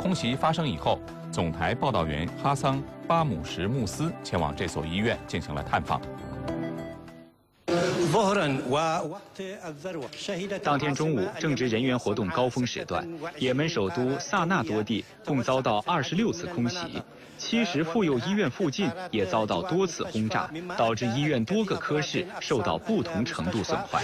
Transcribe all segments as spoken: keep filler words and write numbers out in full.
空袭发生以后，总台报道员哈桑·巴姆什穆斯前往这所医院进行了探访。 当天中午正值人员活动高峰时段，也门首都萨那多地共遭到二十六次空袭，七十妇幼医院附近也遭到多次轰炸，导致医院多个科室受到不同程度损坏。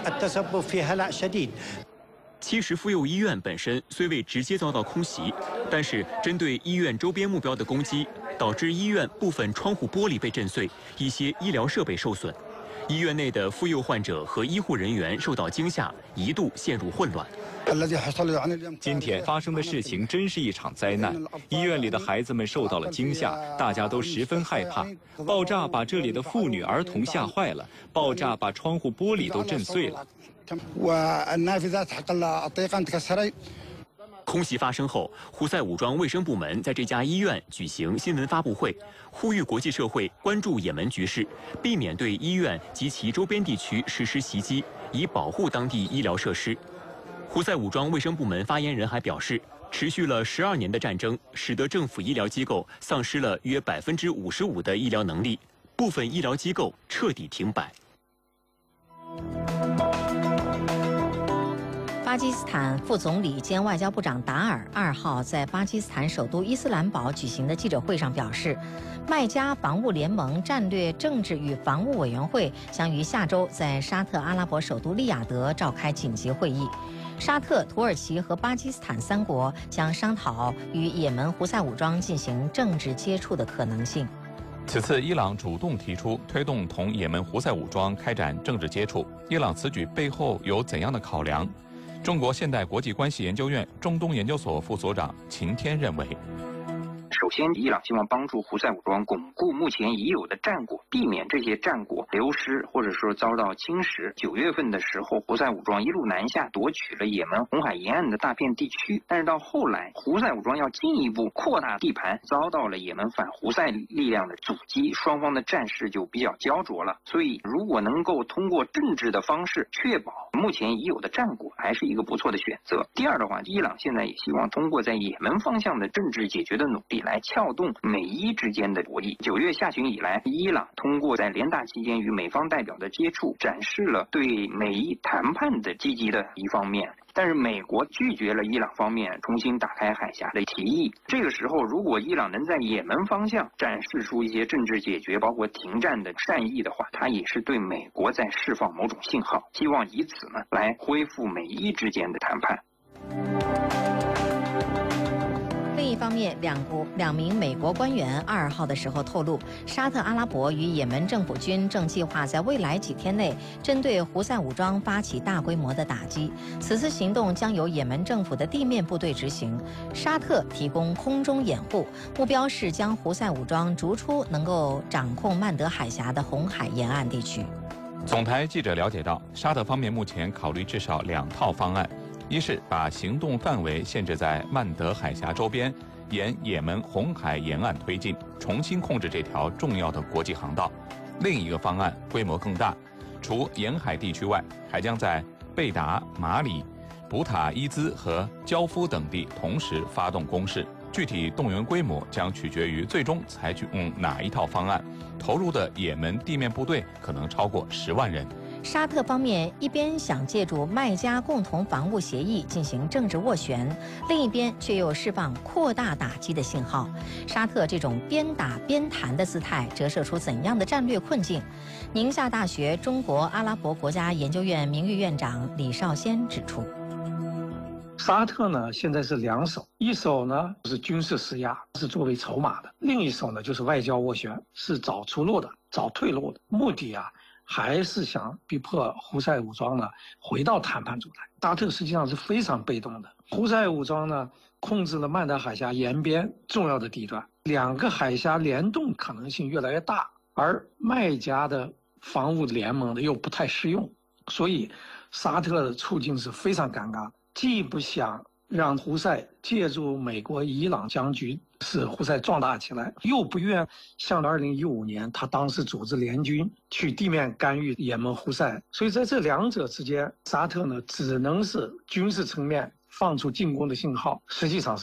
七十妇幼医院本身虽未直接遭到空袭，但是针对医院周边目标的攻击，导致医院部分窗户玻璃被震碎，一些医疗设备受损。医院内的妇幼患者和医护人员受到惊吓，一度陷入混乱。 今天发生的事情真是一场灾难，医院里的孩子们受到了惊吓，大家都十分害怕。爆炸把这里的妇女儿童吓坏了，爆炸把窗户玻璃都震碎了。 空袭发生后，胡塞武装卫生部门在这家医院举行新闻发布会，呼吁国际社会关注也门局势，避免对医院及其周边地区实施袭击，以保护当地医疗设施。胡塞武装卫生部门发言人还表示，持续了十二年的战争，使得政府医疗机构丧失了约百分之五十五的医疗能力，部分医疗机构彻底停摆。 巴基斯坦副总理兼外交部长达尔二号在巴基斯坦首都伊斯兰堡举行的记者会上表示，麦加防务联盟战略政治与防务委员会将于下周在沙特阿拉伯首都利雅得召开紧急会议。沙特、土耳其和巴基斯坦三国将商讨与也门胡塞武装进行政治接触的可能性。 此次伊朗主动提出推动同也门胡塞武装开展政治接触，伊朗此举背后有怎样的考量？中国现代国际关系研究院中东研究所副所长秦天认为， 首先，伊朗希望帮助胡塞武装巩固目前已有的战果，避免这些战果流失或者说遭到侵蚀。九月份的时候，胡塞武装一路南下，夺取了也门红海沿岸的大片地区。但是到后来，胡塞武装要进一步扩大地盘，遭到了也门反胡塞力量的阻击，双方的战事就比较焦灼了。所以，如果能够通过政治的方式确保目前已有的战果，还是一个不错的选择。第二的话，伊朗现在也希望通过在也门方向的政治解决的努力，来撬动美伊之间的博弈。九月下旬以来，伊朗通过在联大期间与美方代表的接触，展示了对美伊谈判的积极的一方面。但是美国拒绝了伊朗方面重新打开海峡的提议。这个时候，如果伊朗能在也门方向展示出一些政治解决，包括停战的善意的话，它也是对美国在释放某种信号，希望以此呢来恢复美伊之间的谈判。 另一方面，两国两名美国官员二号的时候透露，沙特阿拉伯与也门政府军正计划在未来几天内针对胡塞武装发起大规模的打击。此次行动将由也门政府的地面部队执行，沙特提供空中掩护，目标是将胡塞武装逐出能够掌控曼德海峡的红海沿岸地区。 总台记者了解到，沙特方面目前考虑至少两套方案。一是把行动范围限制在曼德海峡周边，沿也门红海沿岸推进，重新控制这条重要的国际航道；另一个方案规模更大，除沿海地区外，还将在贝达、马里、卜塔伊兹和焦夫等地同时发动攻势。具体动员规模将取决于最终采取嗯哪一套方案，投入的也门地面部队可能超过十万人。 沙特方面一边想借助麦加共同防务协议进行政治斡旋，另一边却又释放扩大打击的信号。沙特这种边打边谈的姿态折射出怎样的战略困境？宁夏大学中国阿拉伯国家研究院名誉院长李少先指出， 沙特呢现在是两手，一手呢是军事施压，是作为筹码的；另一手呢就是外交斡旋，是找出路的，找退路的。目的啊还是想逼迫胡塞武装呢回到谈判主台。沙特实际上是非常被动的，胡塞武装呢控制了曼德海峡沿边重要的地段，两个海峡联动可能性越来越大，而麦加的防务联盟呢又不太适用，所以沙特的处境是非常尴尬，既不想让胡塞借助美国伊朗僵局使胡塞壮大起来，又不愿像二零一五年他当时组织联军去地面干预也门胡塞，所以在这两者之间，沙特呢只能是军事层面放出进攻的信号，实际上是